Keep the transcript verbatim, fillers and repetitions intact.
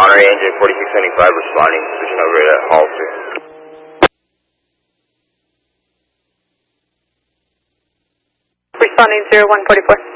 Monterey engine forty-six seventy-five responding, switching over to Hollister. Responding zero one forty-four.